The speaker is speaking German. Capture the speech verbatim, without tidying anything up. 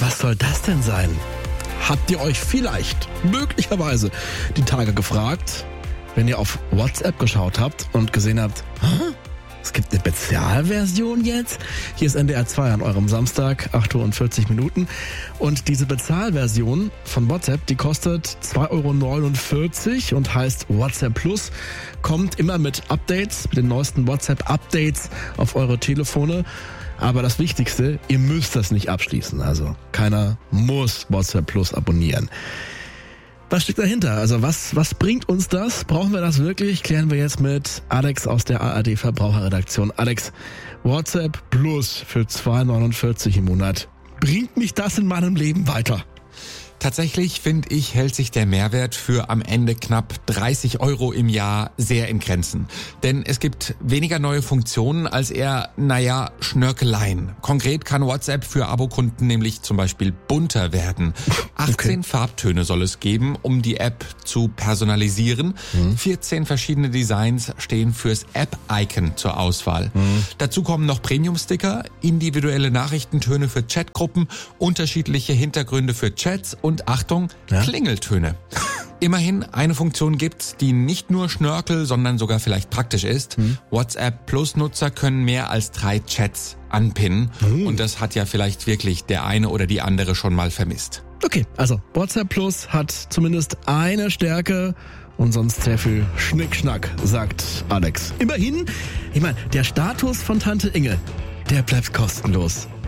Was soll das denn sein? Habt ihr euch vielleicht, möglicherweise, die Tage gefragt, wenn ihr auf WhatsApp geschaut habt und gesehen habt, Hä? Es gibt eine Bezahlversion jetzt? Hier ist N D R zwei an eurem Samstag, acht Uhr und vierzig Minuten. Und diese Bezahlversion von WhatsApp, die kostet zwei Euro neunundvierzig und heißt WhatsApp Plus. Kommt immer mit Updates, mit den neuesten WhatsApp-Updates auf eure Telefone. Aber das Wichtigste, ihr müsst das nicht abschließen. Also keiner muss WhatsApp Plus abonnieren. Was steckt dahinter? Also was, was bringt uns das? Brauchen wir das wirklich? Klären wir jetzt mit Alex aus der A R D Verbraucherredaktion. Alex, WhatsApp Plus für zwei Euro neunundvierzig im Monat. Bringt mich das in meinem Leben weiter? Tatsächlich, finde ich, hält sich der Mehrwert für am Ende knapp dreißig Euro im Jahr sehr in Grenzen. Denn es gibt weniger neue Funktionen als eher, naja, Schnörkeleien. Konkret kann WhatsApp für Abokunden nämlich zum Beispiel bunter werden. achtzehn okay. Farbtöne soll es geben, um die App zu personalisieren. Mhm. vierzehn verschiedene Designs stehen fürs App-Icon zur Auswahl. Mhm. Dazu kommen noch Premium-Sticker, individuelle Nachrichtentöne für Chatgruppen, unterschiedliche Hintergründe für Chats und Und Achtung, ja? Klingeltöne. Immerhin, eine Funktion gibt's, die nicht nur Schnörkel, sondern sogar vielleicht praktisch ist. Hm. WhatsApp Plus-Nutzer können mehr als drei Chats anpinnen. Hm. Und das hat ja vielleicht wirklich der eine oder die andere schon mal vermisst. Okay, also WhatsApp Plus hat zumindest eine Stärke und sonst sehr viel Schnickschnack, sagt Alex. Immerhin, ich meine, der Status von Tante Inge, der bleibt kostenlos.